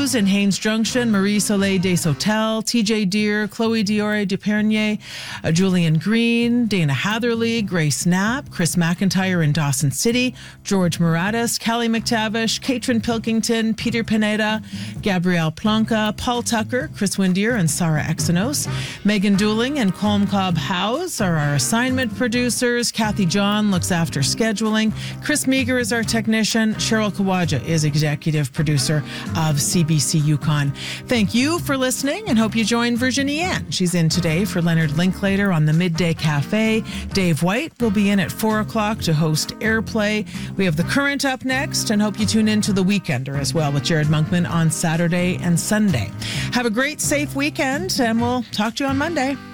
Cruz in Haines Junction, Marie Soleil Desautel, TJ Deere, Chloe Diore Dupernier, Julian Green, Dana Hatherley, Grace Knapp, Chris McIntyre in Dawson City, George Muratis, Callie McTavish, Katrin Pilkington, Peter Pineda, Gabrielle Plonka, Paul Tucker, Chris Windier, and Sarah Exynos. Megan Dooling and Colm Cobb Howes are our assignment producers. Kathy John looks after scheduling. Chris Meager is our technician. Cheryl Kawaja is executive producer of CBC Yukon. Thank you for listening and hope you join Virginie Ann. She's in today for Leonard Linklater on the Midday Cafe. Dave White will be in at 4 o'clock to host Airplay. We have The Current up next and hope you tune into The Weekender as well with Jared Monkman on Saturday and Sunday. Have a great, safe weekend and we'll talk to you on Monday.